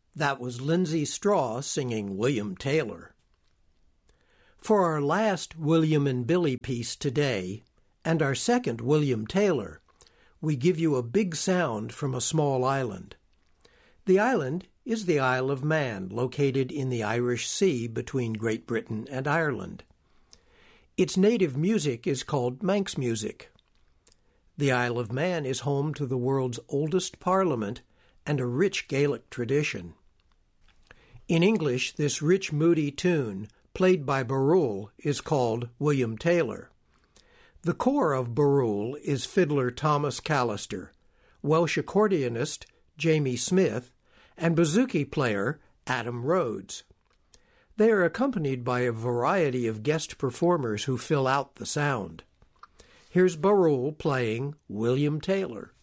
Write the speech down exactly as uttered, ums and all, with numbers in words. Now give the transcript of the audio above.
That was Lindsay Straw singing William Taylor. For our last William and Billy piece today, and our second William Taylor, we give you a big sound from a small island. The island is the Isle of Man, located in the Irish Sea between Great Britain and Ireland. Its native music is called Manx music. The Isle of Man is home to the world's oldest parliament and a rich Gaelic tradition. In English, this rich, moody tune, played by Barrule, is called William Taylor. The core of Barrule is fiddler Thomas Callister, Welsh accordionist Jamie Smith, and bouzouki player Adam Rhodes. They are accompanied by a variety of guest performers who fill out the sound. Here's Barrule playing William Taylor.